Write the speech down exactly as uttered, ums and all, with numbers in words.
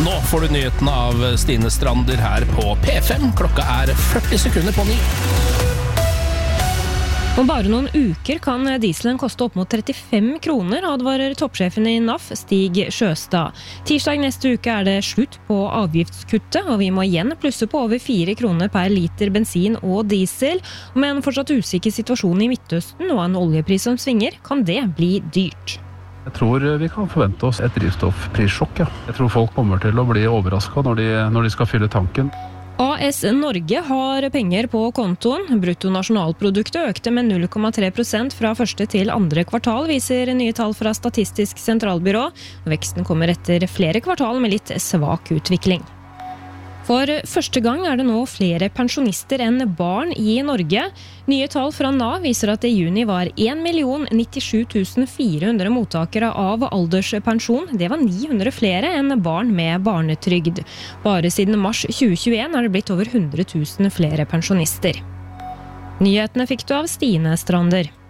Nå får du nyhetene av Stine Strander her på P fem. Klokka er førti sekunder på ni. Om bare noen uker kan dieselen koste opp mot trettifem kroner, advarer toppsjefen i N A F, Stig Sjøstad. Tirsdag neste uke er det slutt på avgiftskuttet, og vi må igjen plusse på over fire kroner per liter bensin og diesel. Med en fortsatt usikker situasjon i Midtøsten og en oljepris som svinger, kan det bli dyrt. Jeg tror vi kan forvente oss et drivstoffprissjokk. Ja. Jeg tror folk kommer til å bli overrasket når de, når de skal fylle tanken. A S Norge har penger på kontoen. Bruttonasjonalproduktet økte med null komma tre prosent fra første til andre kvartal, viser nye tall fra Statistisk sentralbyrå. Veksten kommer etter flere kvartal med litt svak utvikling. For første gang er det nå flere pensjonister enn barn i Norge. Nye tall fra Nav viser at i juni var en million nittisju tusen fire hundre mottakere av alderspensjon. Det var ni hundre flere enn barn med barnetrygd. Bare siden mars tjue tjueen er det blitt over hundre tusen flere pensjonister. Nyhetene fikk du av Stine Strander.